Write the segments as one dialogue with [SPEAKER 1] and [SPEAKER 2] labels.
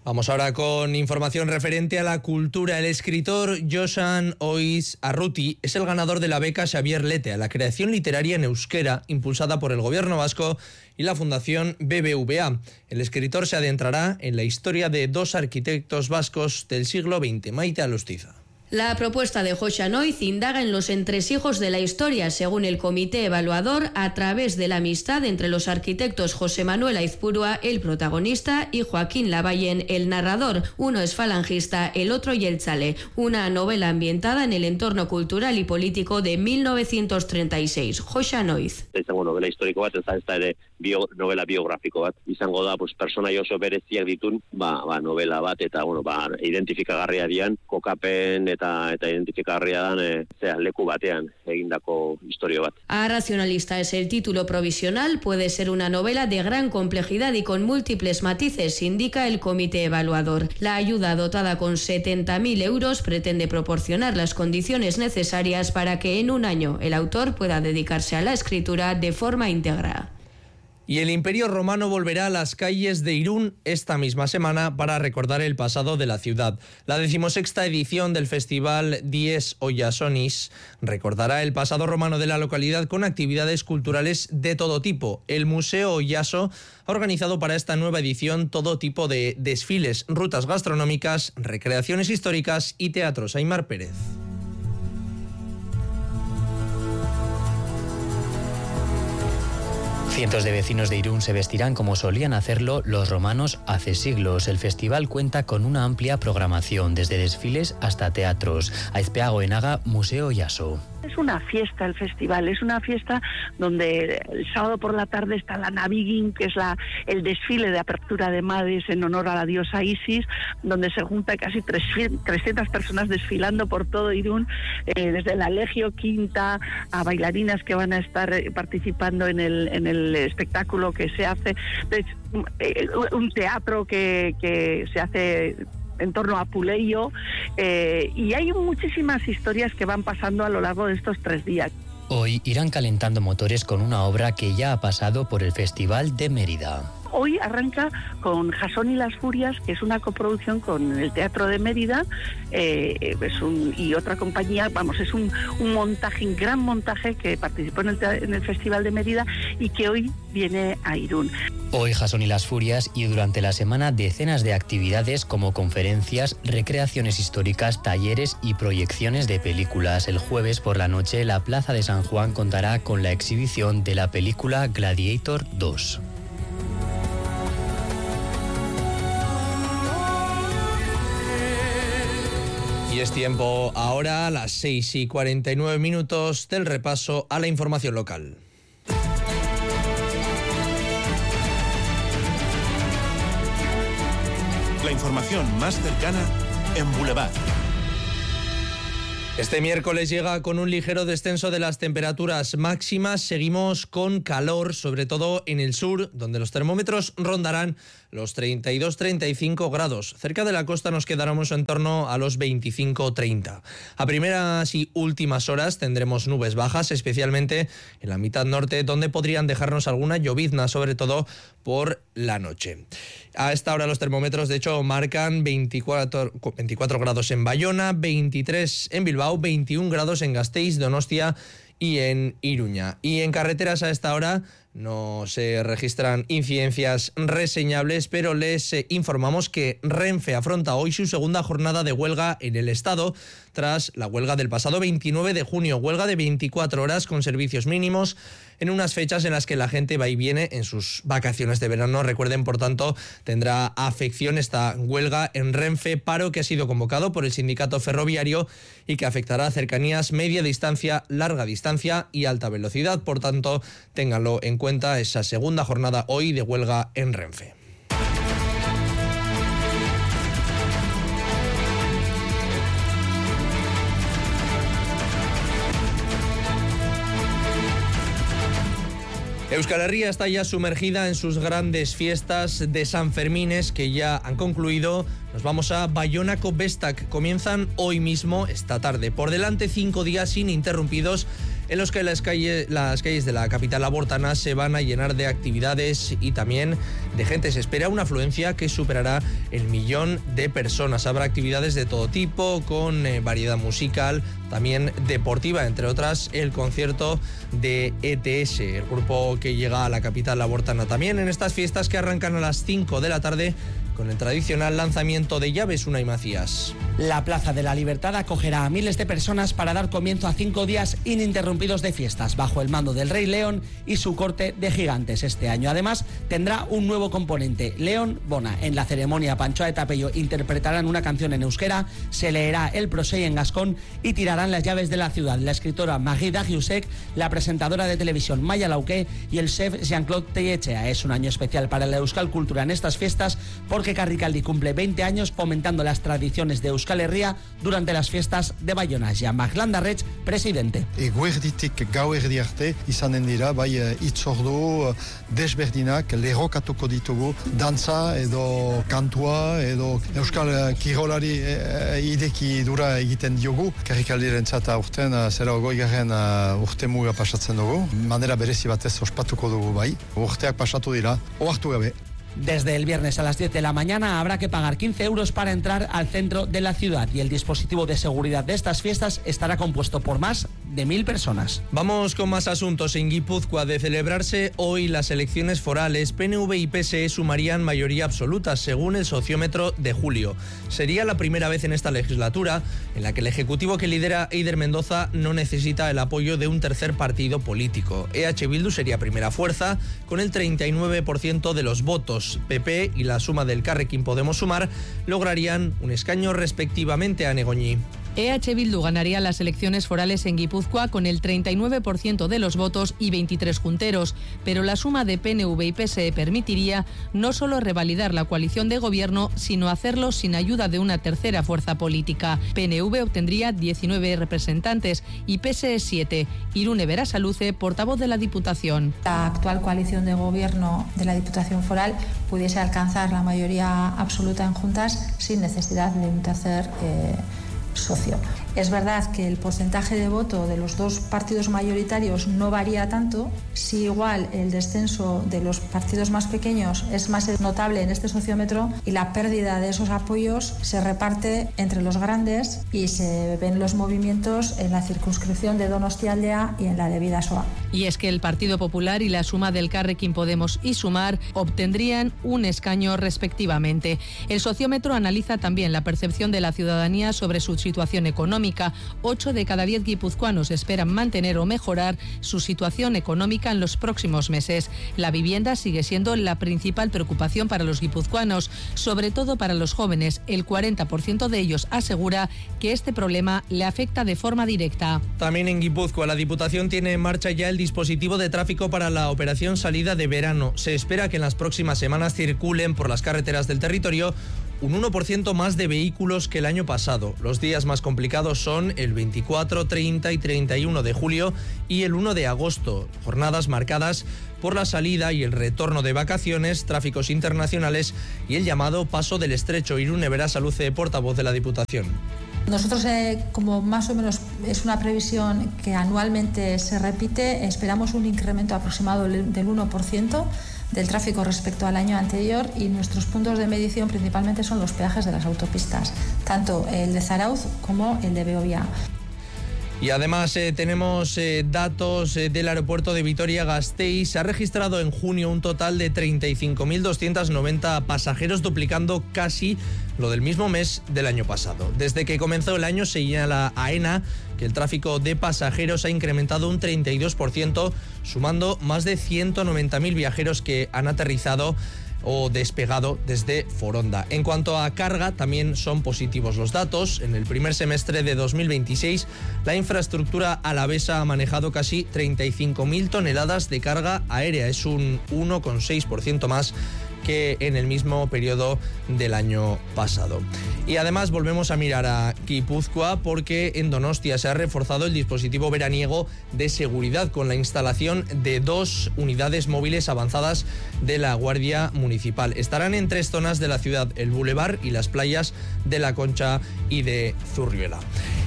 [SPEAKER 1] Vamos ahora con información referente a la cultura. El escritor Joxan Oiz Arruti es el ganador de la beca Xavier Lete a la creación literaria en euskera, impulsada por el Gobierno vasco y la Fundación BBVA. El escritor se adentrará en la historia de dos arquitectos vascos del siglo XX. Maite Alustiza.
[SPEAKER 2] La propuesta de Joxan Oiz indaga en los entresijos de la historia, según el comité evaluador, a través de la amistad entre los arquitectos José Manuel Aizpurua, el protagonista, y Joaquín Lavallen, el narrador. Uno es falangista, el otro yeltzale. Una novela ambientada en el entorno cultural y político de 1936. Joxan Oiz.
[SPEAKER 3] Izango novela historiko bat, ez da ere novela biografiko bat. Izango da, pertsonai oso bereziak ditun, novela bat, eta identifikagarria dian, kokapen eta identifikagarria dan leku batean egindako historio bat.
[SPEAKER 2] A Racionalista es el título provisional, puede ser una novela de gran complejidad y con múltiples matices, indica el comité evaluador. La ayuda, dotada con 70.000 euros, pretende proporcionar las condiciones necesarias para que en un año el autor pueda dedicarse a la escritura de forma íntegra.
[SPEAKER 1] Y el Imperio Romano volverá a las calles de Irún esta misma semana para recordar el pasado de la ciudad. La 16ª edición del Festival Dies Oiasonis recordará el pasado romano de la localidad con actividades culturales de todo tipo. El Museo Oyaso ha organizado para esta nueva edición todo tipo de desfiles, rutas gastronómicas, recreaciones históricas y teatros. Aimar Pérez.
[SPEAKER 4] Cientos de vecinos de Irún se vestirán como solían hacerlo los romanos hace siglos. El festival cuenta con una amplia programación, desde desfiles hasta teatros. Aizpeago Enaga, Museo Oyaso.
[SPEAKER 5] Es una fiesta el festival, es una fiesta donde el sábado por la tarde está la Navigin, que es el desfile de apertura de Mades en honor a la diosa Isis, donde se juntan casi 300 personas desfilando por todo Irún, desde la Legio Quinta a bailarinas que van a estar participando en el espectáculo que se hace, un teatro que se hace en torno a Puleyo, y hay muchísimas historias que van pasando a lo largo de estos 3 días.
[SPEAKER 4] Hoy irán calentando motores con una obra que ya ha pasado por el Festival de Mérida.
[SPEAKER 5] Hoy arranca con Jasón y las Furias, que es una coproducción con el Teatro de Mérida, y otra compañía. Es un montaje, un gran montaje que participó en el Festival de Mérida y que hoy viene a Irún.
[SPEAKER 4] Hoy Jasón y las Furias, y durante la semana decenas de actividades como conferencias, recreaciones históricas, talleres y proyecciones de películas. El jueves por la noche la Plaza de San Juan contará con la exhibición de la película Gladiator 2.
[SPEAKER 1] Y es tiempo ahora, a las 6:49, del repaso a la información local.
[SPEAKER 6] La información más cercana en Boulevard.
[SPEAKER 1] Este miércoles llega con un ligero descenso de las temperaturas máximas. Seguimos con calor, sobre todo en el sur, donde los termómetros rondarán los 32-35 grados. Cerca de la costa nos quedaremos en torno a los 25-30. A primeras y últimas horas tendremos nubes bajas, especialmente en la mitad norte, donde podrían dejarnos alguna llovizna, sobre todo por la noche. A esta hora los termómetros, de hecho, marcan 24 grados en Bayona, 23 en Bilbao, 21 grados en Gasteiz, Donostia y en Iruña. Y en carreteras a esta hora no se registran incidencias reseñables, pero les informamos que Renfe afronta hoy su segunda jornada de huelga en el Estado, tras la huelga del pasado 29 de junio, huelga de 24 horas con servicios mínimos, en unas fechas en las que la gente va y viene en sus vacaciones de verano. Recuerden, por tanto, tendrá afección esta huelga en Renfe, paro que ha sido convocado por el sindicato ferroviario y que afectará a cercanías, media distancia, larga distancia y alta velocidad. Por tanto, ténganlo en cuenta, esa segunda jornada hoy de huelga en Renfe. Euskal Herria está ya sumergida en sus grandes fiestas de Sanfermines que ya han concluido. Nos vamos a Baionako Bestak. Comienzan hoy mismo, esta tarde. Por delante 5 días ininterrumpidos en los que las calles de la capital abortana se van a llenar de actividades y también de gente. Se espera una afluencia que superará el 1.000.000 de personas. Habrá actividades de todo tipo, con variedad musical, también deportiva, entre otras el concierto de ETS, el grupo que llega a la capital abortana. También en estas fiestas que arrancan a las 5 de la tarde con el tradicional lanzamiento de llaves. Unai Macías.
[SPEAKER 7] La Plaza de la Libertad acogerá a miles de personas para dar comienzo a 5 días ininterrumpidos de fiestas, bajo el mando del Rey León y su corte de gigantes este año. Además, tendrá un nuevo componente, León Bona. En la ceremonia, Panchoa y Tapello interpretarán una canción en euskera, se leerá el prosei en gascón y tirarán las llaves de la ciudad. La escritora Marie Dagiusek, la presentadora de televisión Maya Lauqué y el chef Jean-Claude Tellechea. Es un año especial para la Euskal Cultura en estas fiestas, porque Carricaldi cumple 20 años fomentando las tradiciones de Euskal Herria durante las fiestas de Bayona. Jean-Marc Landarretz, presidente.
[SPEAKER 8] Eguerditik gauerdi arte izanen dira bai hitzordu desberdinak lerrokatuko ditugu, dantza edo kantua edo Euskal kirolari ideki dura egiten diogu. Carricaldirentzat aurten 20. urte muga pasatzen dugu. Manera berezi batez ospatuko dugu bai. Urteak pasatu dira, ohartu gabe.
[SPEAKER 7] Desde el viernes a las 10 de la mañana habrá que pagar 15 euros para entrar al centro de la ciudad, y el dispositivo de seguridad de estas fiestas estará compuesto por más de 1.000 personas.
[SPEAKER 1] Vamos con más asuntos. En Guipúzcoa, de celebrarse hoy las elecciones forales, PNV y PSE sumarían mayoría absoluta, según el sociómetro de julio. Sería la primera vez en esta legislatura en la que el ejecutivo que lidera Eider Mendoza no necesita el apoyo de un tercer partido político. EH Bildu sería primera fuerza, con el 39% de los votos. PP y la suma del Elkarrekin Podemos Sumar lograrían un escaño respectivamente. a Negoñi.
[SPEAKER 9] EH Bildu ganaría las elecciones forales en Guipúzcoa con el 39% de los votos y 23 junteros, pero la suma de PNV y PSE permitiría no solo revalidar la coalición de gobierno, sino hacerlo sin ayuda de una tercera fuerza política. PNV obtendría 19 representantes y PSE 7. Irune Berasaluce, portavoz de la Diputación.
[SPEAKER 10] La actual coalición de gobierno de la Diputación Foral pudiese alcanzar la mayoría absoluta en juntas sin necesidad de un tercer socio. Es verdad que el porcentaje de voto de los dos partidos mayoritarios no varía tanto. Si igual el descenso de los partidos más pequeños es más notable en este sociómetro, y la pérdida de esos apoyos se reparte entre los grandes, y se ven los movimientos en la circunscripción de Donostialdea y en la de Bidasoa.
[SPEAKER 9] Y es que el Partido Popular y la suma del Elkarrekin Podemos y Sumar obtendrían un escaño respectivamente. El sociómetro analiza también la percepción de la ciudadanía sobre su situación económica. 8 de cada 10 guipuzcoanos esperan mantener o mejorar su situación económica en los próximos meses. La vivienda sigue siendo la principal preocupación para los guipuzcoanos, sobre todo para los jóvenes. El 40% de ellos asegura que este problema le afecta de forma directa.
[SPEAKER 1] También en Guipúzcoa, la Diputación tiene en marcha ya el dispositivo de tráfico para la operación salida de verano. Se espera que en las próximas semanas circulen por las carreteras del territorio un 1% más de vehículos que el año pasado. Los días más complicados son el 24, 30 y 31 de julio y el 1 de agosto. Jornadas marcadas por la salida y el retorno de vacaciones, tráficos internacionales y el llamado Paso del Estrecho. Irune Berasaluce, portavoz de la Diputación.
[SPEAKER 10] Nosotros, como más o menos es una previsión que anualmente se repite, esperamos un incremento aproximado del 1% del tráfico respecto al año anterior, y nuestros puntos de medición principalmente son los peajes de las autopistas, tanto el de Zarautz como el de Beovia.
[SPEAKER 1] Y además tenemos datos del aeropuerto de Vitoria-Gasteiz. Se ha registrado en junio un total de 35.290 pasajeros, duplicando casi lo del mismo mes del año pasado. Desde que comenzó el año, señala AENA que el tráfico de pasajeros ha incrementado un 32%, sumando más de 190.000 viajeros que han aterrizado o despegado desde Foronda. En cuanto a carga, también son positivos los datos. En el primer semestre de 2026, la infraestructura alavesa ha manejado casi 35.000 toneladas de carga aérea. Es un 1,6% más que en el mismo periodo del año pasado. Y además volvemos a mirar a Guipúzcoa, porque en Donostia se ha reforzado el dispositivo veraniego de seguridad con la instalación de 2 unidades móviles avanzadas de la Guardia Municipal. Estarán en 3 zonas de la ciudad: el Boulevard y las playas de La Concha y de Zurriola.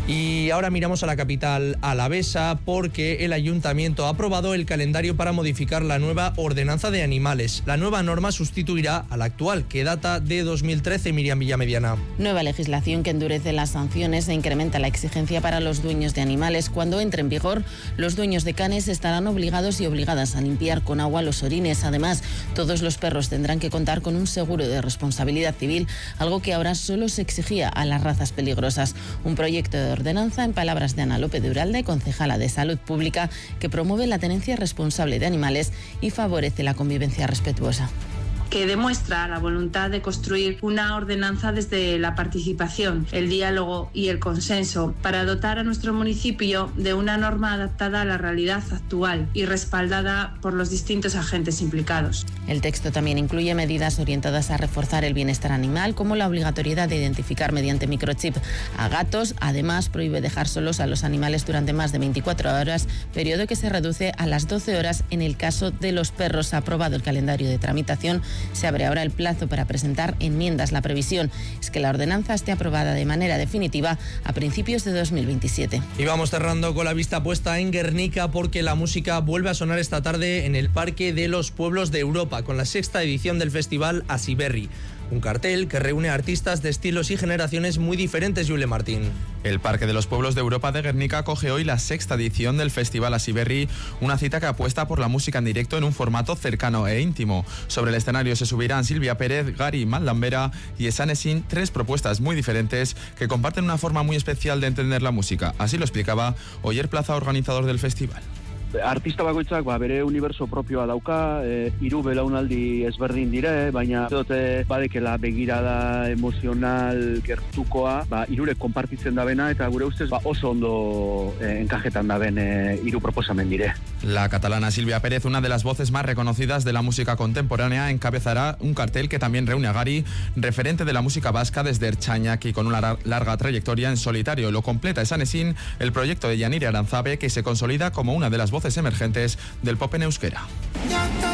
[SPEAKER 1] Y ahora miramos a la capital alavesa porque el ayuntamiento ha aprobado el calendario para modificar la nueva ordenanza de animales. La nueva norma sustituirá a la actual, que data de 2013, Miriam Villamediana.
[SPEAKER 11] Nueva legislación que endurece las sanciones e incrementa la exigencia para los dueños de animales. Cuando entre en vigor, los dueños de canes estarán obligados y obligadas a limpiar con agua los orines. Además, todos los perros tendrán que contar con un seguro de responsabilidad civil, algo que ahora solo se exigía a las razas peligrosas. Un proyecto de ordenanza, en palabras de Ana López de Uralde, concejala de Salud Pública, que promueve la tenencia responsable de animales y favorece la convivencia respetuosa.
[SPEAKER 12] Que demuestra la voluntad de construir una ordenanza desde la participación, el diálogo y el consenso para dotar a nuestro municipio de una norma adaptada a la realidad actual y respaldada por los distintos agentes implicados.
[SPEAKER 11] El texto también incluye medidas orientadas a reforzar el bienestar animal, como la obligatoriedad de identificar mediante microchip a gatos. Además, prohíbe dejar solos a los animales durante más de 24 horas, periodo que se reduce a las 12 horas en el caso de los perros. Aprobado el calendario de tramitación, se abre ahora el plazo para presentar enmiendas. La previsión es que la ordenanza esté aprobada de manera definitiva a principios de 2027.
[SPEAKER 1] Y vamos cerrando con la vista puesta en Guernica, porque la música vuelve a sonar esta tarde en el Parque de los Pueblos de Europa, con la 6ª edición del festival Asiberri. Un cartel que reúne a artistas de estilos y generaciones muy diferentes, Yule Martín.
[SPEAKER 13] El Parque de los Pueblos de Europa de Guernica acoge hoy la 6ª edición del Festival Asiberri, una cita que apuesta por la música en directo en un formato cercano e íntimo. Sobre el escenario se subirán Silvia Pérez, Gary Maldambera y Esanesin, 3 propuestas muy diferentes que comparten una forma muy especial de entender la música. Así lo explicaba Oyer Plaza, organizador del festival.
[SPEAKER 14] Artista bakoitzak bere uniberso propioa dauka, hiru belaunaldi ezberdin dire, baina dute badekela begirada emozional gertukoa, hirurek konpartitzen dabena eta gure ustez oso ondo enkajetan daben hiru proposamen dire.
[SPEAKER 13] La catalana Silvia Pérez, una de las voces más reconocidas de la música contemporánea, encabezará un cartel que también reúne a Gary, referente de la música vasca desde Ertzañak y con una larga trayectoria en solitario. Lo completa Esanesin, el proyecto de Yanire Aranzabe, que se consolida como una de las voces emergentes del pop en euskera.